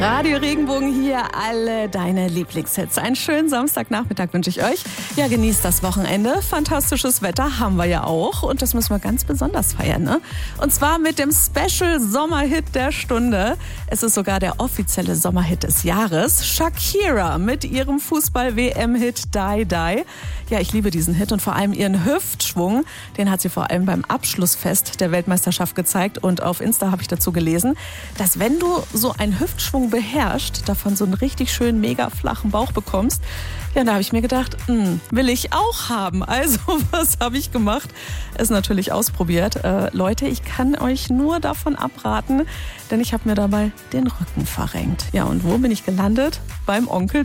Radio Regenbogen hier, alle deine Lieblingshits. Einen schönen Samstagnachmittag wünsche ich euch. Ja, genießt das Wochenende. Fantastisches Wetter haben wir ja auch. Und das müssen wir ganz besonders feiern, ne? Und zwar mit dem Special Sommerhit der Stunde. Es ist sogar der offizielle Sommerhit des Jahres. Shakira mit ihrem Fußball-WM-Hit Die Die. Ja, ich liebe diesen Hit und vor allem ihren Hüftschwung. Den hat sie vor allem beim Abschlussfest der Weltmeisterschaft gezeigt. Und auf Insta habe ich dazu gelesen, dass wenn du so einen Hüftschwung beherrscht, davon so einen richtig schönen, mega flachen Bauch bekommst. Ja, da habe ich mir gedacht, will ich auch haben. Also, was habe ich gemacht? Es natürlich ausprobiert. Leute, ich kann euch nur davon abraten, denn ich habe mir dabei den Rücken verrenkt. Ja, und wo bin ich gelandet? Beim Onkel